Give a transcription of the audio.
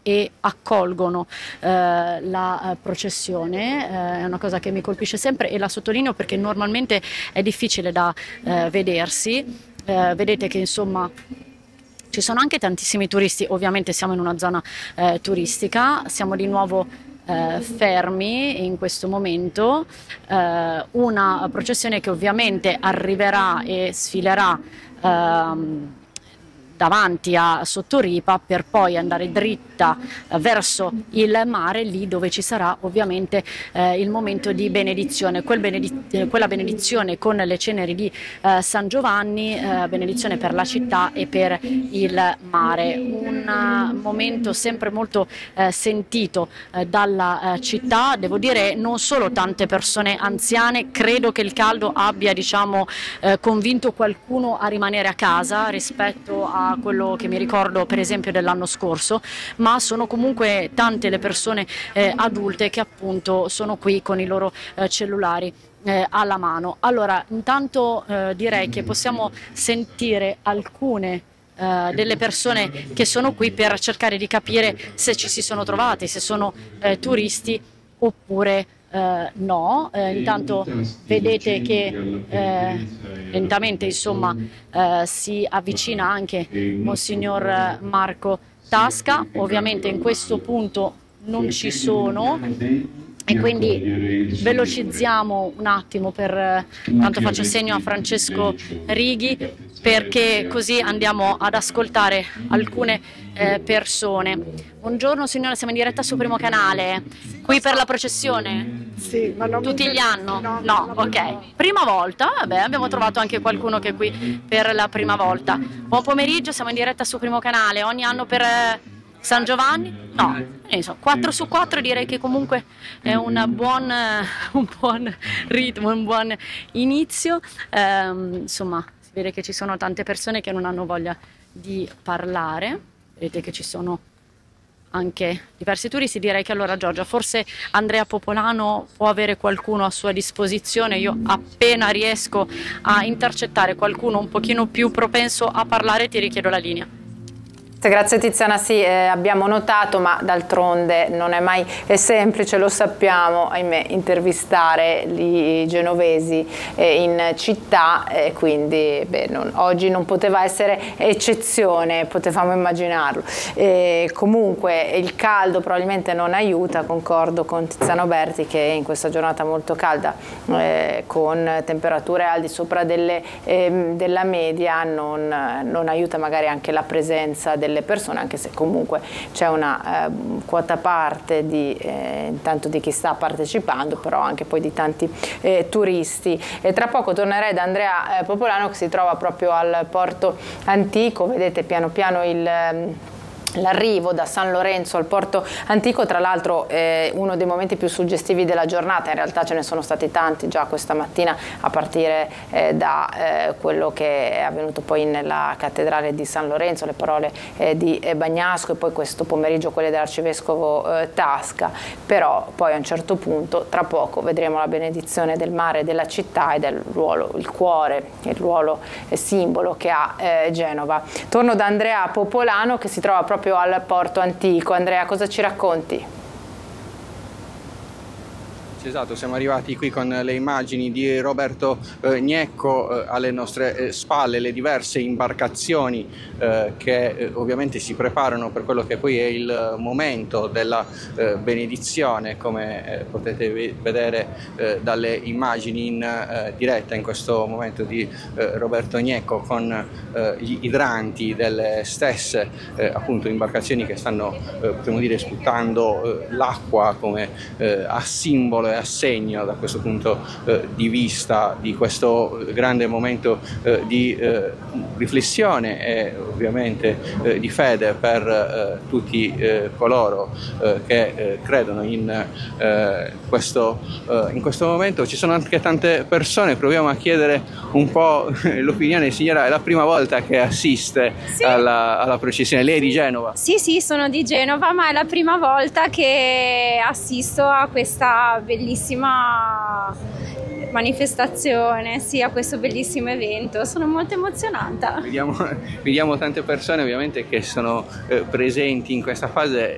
e accolgono la processione. È una cosa che mi colpisce sempre e la sottolineo perché normalmente è difficile da vedersi. Vedete che insomma ci sono anche tantissimi turisti, ovviamente siamo in una zona turistica, siamo di nuovo fermi in questo momento, una processione che ovviamente arriverà e sfilerà davanti a Sottoripa per poi andare dritta verso il mare, lì dove ci sarà ovviamente il momento di benedizione, quella benedizione con le ceneri di San Giovanni, benedizione per la città e per il mare, un momento sempre molto sentito dalla città. Devo dire non solo tante persone anziane, credo che il caldo abbia convinto qualcuno a rimanere a casa rispetto a quello che mi ricordo per esempio dell'anno scorso, ma sono comunque tante le persone adulte che appunto sono qui con i loro cellulari alla mano. Allora, intanto direi che possiamo sentire alcune delle persone che sono qui per cercare di capire se ci si sono trovati, se sono turisti oppure no. Intanto vedete che lentamente insomma si avvicina anche Monsignor Marco Tasca, ovviamente in questo punto non ci sono e quindi velocizziamo un attimo tanto faccio segno a Francesco Righi perché così andiamo ad ascoltare alcune persone. Buongiorno signora, siamo in diretta sul primo canale, qui per la processione? Sì, ma non Tutti gli anno? No, ok. Prima volta? Vabbè, abbiamo trovato anche qualcuno che è qui per la prima volta. Buon pomeriggio, siamo in diretta sul primo canale, ogni anno per San Giovanni? No, 4 su 4 direi che comunque è un buon ritmo, un buon inizio. Insomma, si vede che ci sono tante persone che non hanno voglia di parlare, vedete che ci sono anche diversi turisti. Direi che allora Giorgia, forse Andrea Popolano può avere qualcuno a sua disposizione, io appena riesco a intercettare qualcuno un pochino più propenso a parlare ti richiedo la linea. Grazie Tiziana, sì, abbiamo notato, ma d'altronde non è mai semplice, lo sappiamo, ahimè, intervistare i genovesi in città, quindi oggi non poteva essere eccezione, potevamo immaginarlo. Comunque il caldo probabilmente non aiuta, concordo con Tiziano Berti che in questa giornata molto calda, con temperature al di sopra della media, non aiuta magari anche la presenza delle persone, anche se comunque c'è una quota parte intanto di chi sta partecipando, però anche poi di tanti turisti. E tra poco tornerei da Andrea Popolano che si trova proprio al porto antico, vedete piano piano l'arrivo da San Lorenzo al porto antico, tra l'altro uno dei momenti più suggestivi della giornata. In realtà ce ne sono stati tanti già questa mattina, a partire da quello che è avvenuto poi nella cattedrale di San Lorenzo, le parole di Bagnasco, e poi questo pomeriggio quelle dell'arcivescovo Tasca. Però poi a un certo punto, tra poco, vedremo la benedizione del mare e della città e del ruolo, il cuore, il ruolo simbolo che ha Genova. Torno da Andrea Popolano che si trova proprio al porto antico. Andrea, cosa ci racconti? Esatto, siamo arrivati qui con le immagini di Roberto Gnecco, alle nostre spalle le diverse imbarcazioni che ovviamente si preparano per quello che poi è il momento della benedizione, come potete vedere dalle immagini in diretta in questo momento di Roberto Gnecco, con gli idranti delle stesse appunto imbarcazioni che stanno potremmo dire sputando l'acqua come a simbolo e a segno da questo punto di vista di questo grande momento di riflessione e ovviamente di fede per tutti coloro che credono in questo momento. Ci sono anche tante persone, proviamo a chiedere un po' l'opinione. Signora, è la prima volta che assiste alla processione, lei è di Genova? Sì, sono di Genova, ma è la prima volta che assisto a questa bellissima manifestazione, sì, a questo bellissimo evento. Sono molto emozionata. Vediamo tante persone ovviamente che sono presenti in questa fase